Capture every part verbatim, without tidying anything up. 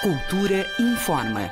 Cultura informa.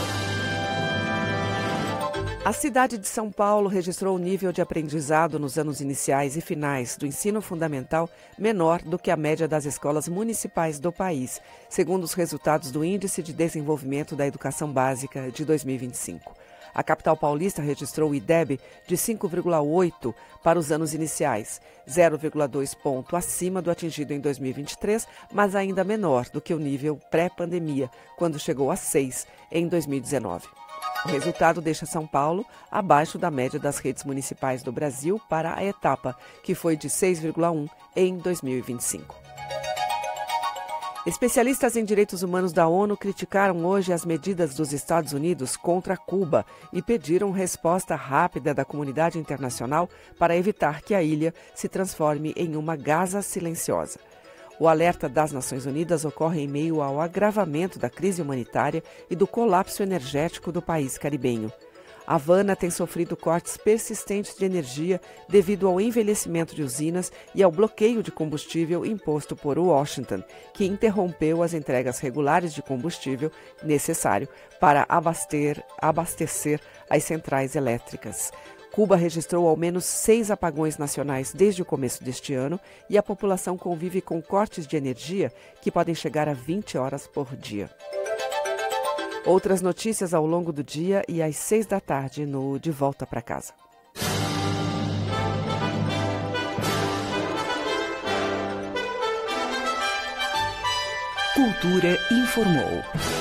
A cidade de São Paulo registrou um nível de aprendizado nos anos iniciais e finais do ensino fundamental menor do que a média das escolas municipais do país, segundo os resultados do Índice de Desenvolvimento da Educação Básica de dois mil e vinte e cinco. A capital paulista registrou o I D E B de cinco vírgula oito para os anos iniciais, zero vírgula dois ponto acima do atingido em dois mil e vinte e três, mas ainda menor do que o nível pré-pandemia, quando chegou a seis em dois mil e dezenove. O resultado deixa São Paulo abaixo da média das redes municipais do Brasil para a etapa, que foi de seis vírgula um em dois mil e vinte e cinco. Especialistas em direitos humanos da ONU criticaram hoje as medidas dos Estados Unidos contra Cuba e pediram resposta rápida da comunidade internacional para evitar que a ilha se transforme em uma Gaza silenciosa. O alerta das Nações Unidas ocorre em meio ao agravamento da crise humanitária e do colapso energético do país caribenho. Havana tem sofrido cortes persistentes de energia devido ao envelhecimento de usinas e ao bloqueio de combustível imposto por Washington, que interrompeu as entregas regulares de combustível necessário para abastecer, abastecer as centrais elétricas. Cuba registrou ao menos seis apagões nacionais desde o começo deste ano e a população convive com cortes de energia que podem chegar a vinte horas por dia. Outras notícias ao longo do dia e às seis da tarde no De Volta para Casa. Cultura informou.